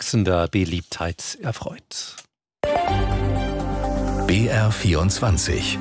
wachsender Beliebtheit erfreut. BR24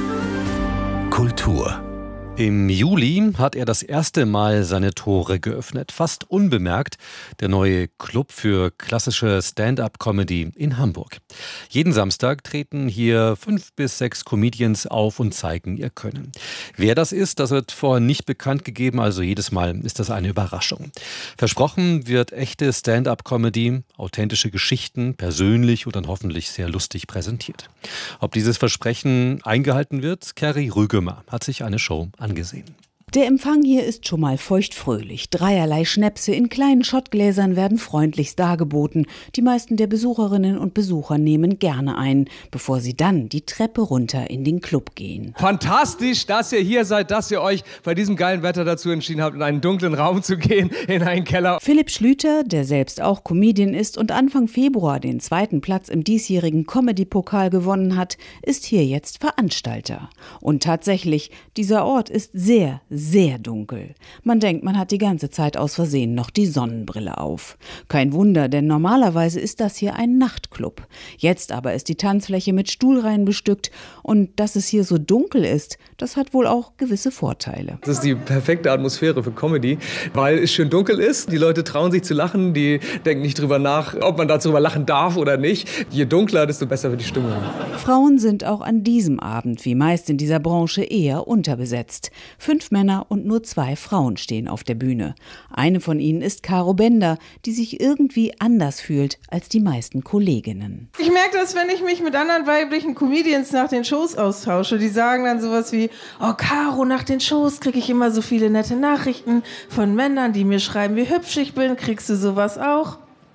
Kultur. Im Juli hat er das erste Mal seine Tore geöffnet, fast unbemerkt, der neue Club für klassische Stand-up-Comedy in Hamburg. Jeden Samstag treten hier 5 bis 6 Comedians auf und zeigen ihr Können. Wer das ist, das wird vorher nicht bekannt gegeben, also jedes Mal ist das eine Überraschung. Versprochen wird echte Stand-up-Comedy, authentische Geschichten, persönlich und dann hoffentlich sehr lustig präsentiert. Ob dieses Versprechen eingehalten wird, Kerry Rügemer hat sich eine Show angesehen. Der Empfang hier ist schon mal feuchtfröhlich. Dreierlei Schnäpse in kleinen Schottgläsern werden freundlichst dargeboten. Die meisten der Besucherinnen und Besucher nehmen gerne ein, bevor sie dann die Treppe runter in den Club gehen. Fantastisch, dass ihr hier seid, dass ihr euch bei diesem geilen Wetter dazu entschieden habt, in einen dunklen Raum zu gehen, in einen Keller. Philipp Schlüter, der selbst auch Comedian ist und Anfang Februar den 2. Platz im diesjährigen Comedy-Pokal gewonnen hat, ist hier jetzt Veranstalter. Und tatsächlich, dieser Ort ist sehr dunkel. Man denkt, man hat die ganze Zeit aus Versehen noch die Sonnenbrille auf. Kein Wunder, denn normalerweise ist das hier ein Nachtclub. Jetzt aber ist die Tanzfläche mit Stuhlreihen bestückt und dass es hier so dunkel ist, das hat wohl auch gewisse Vorteile. Das ist die perfekte Atmosphäre für Comedy, weil es schön dunkel ist. Die Leute trauen sich zu lachen, die denken nicht drüber nach, ob man darüber lachen darf oder nicht. Je dunkler, desto besser wird die Stimmung. Frauen sind auch an diesem Abend, wie meist in dieser Branche, eher unterbesetzt. 5 Männer und nur 2 Frauen stehen auf der Bühne. Eine von ihnen ist Caro Bender, die sich irgendwie anders fühlt als die meisten Kolleginnen. Ich merke das, wenn ich mich mit anderen weiblichen Comedians nach den Shows austausche. Die sagen dann sowas wie, oh Caro, nach den Shows kriege ich immer so viele nette Nachrichten von Männern, die mir schreiben, wie hübsch ich bin. Kriegst du sowas auch?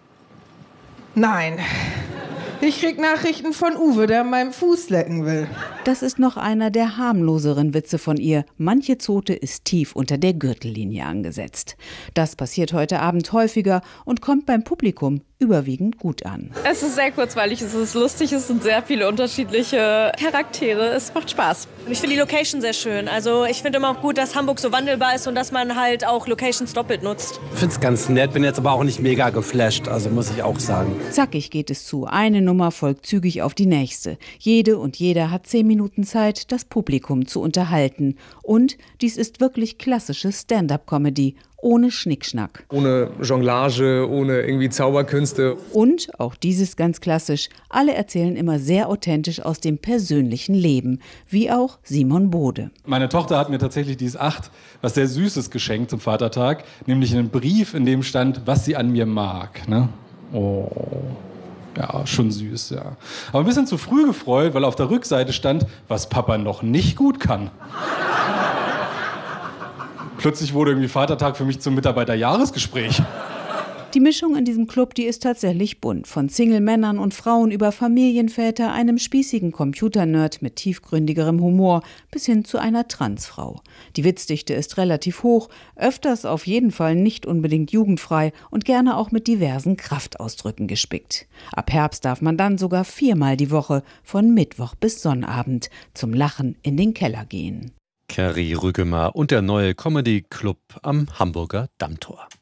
Nein. Ich krieg Nachrichten von Uwe, der an meinem Fuß lecken will. Das ist noch einer der harmloseren Witze von ihr. Manche Zote ist tief unter der Gürtellinie angesetzt. Das passiert heute Abend häufiger und kommt beim Publikum überwiegend gut an. Es ist sehr kurzweilig, es ist lustig, es sind sehr viele unterschiedliche Charaktere, es macht Spaß. Ich finde die Location sehr schön. Also ich finde immer auch gut, dass Hamburg so wandelbar ist und dass man halt auch Locations doppelt nutzt. Ich finde es ganz nett, bin jetzt aber auch nicht mega geflasht, also muss ich auch sagen. Zackig geht es zu. Eine Nummer folgt zügig auf die nächste. Jede und jeder hat 10 Minuten Zeit, das Publikum zu unterhalten. Und dies ist wirklich klassische Stand-up-Comedy. Ohne Schnickschnack. Ohne Jonglage, ohne irgendwie Zauberkünste. Und, auch dieses ganz klassisch, alle erzählen immer sehr authentisch aus dem persönlichen Leben, wie auch Simon Bode. Meine Tochter hat mir tatsächlich dieses 8, was sehr Süßes geschenkt zum Vatertag, nämlich einen Brief, in dem stand, was sie an mir mag. Ne? Oh, ja, schon süß, ja. Aber ein bisschen zu früh gefreut, weil auf der Rückseite stand, was Papa noch nicht gut kann. Plötzlich wurde irgendwie Vatertag für mich zum Mitarbeiterjahresgespräch. Die Mischung in diesem Club, die ist tatsächlich bunt. Von Single-Männern und Frauen über Familienväter, einem spießigen Computernerd mit tiefgründigerem Humor bis hin zu einer Transfrau. Die Witzdichte ist relativ hoch, öfters auf jeden Fall nicht unbedingt jugendfrei und gerne auch mit diversen Kraftausdrücken gespickt. Ab Herbst darf man dann sogar 4-mal die Woche von Mittwoch bis Sonnabend zum Lachen in den Keller gehen. Kerry Rügemer und der neue Comedy Club am Hamburger Dammtor.